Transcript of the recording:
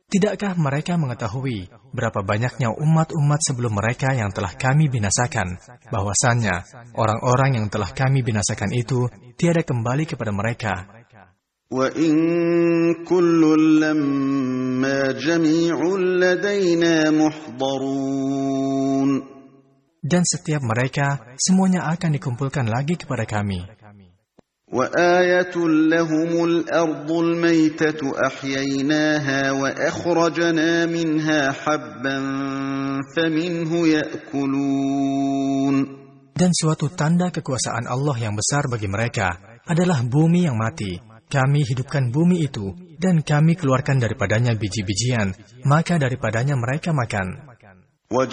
Tidakkah mereka mengetahui berapa banyaknya umat-umat sebelum mereka yang telah kami binasakan, bahwasannya orang-orang yang telah kami binasakan itu tiada kembali kepada mereka. وَإِن كُلٌّ لَّمَّا جَمِيعٌ لَّدَيْنَا مُحْضَرُونَ. Dan setiap mereka semuanya akan dikumpulkan lagi kepada kami. وَآيَةٌ لَّهُمُ الْأَرْضُ الْمَيْتَةُ أَحْيَيْنَاهَا وَأَخْرَجْنَا مِنْهَا حَبًّا فَمِنْهُ يَأْكُلُونَ. Dan suatu tanda kekuasaan Allah yang besar bagi mereka adalah bumi yang mati. Kami hidupkan bumi itu, dan kami keluarkan daripadanya biji-bijian, maka daripadanya mereka makan.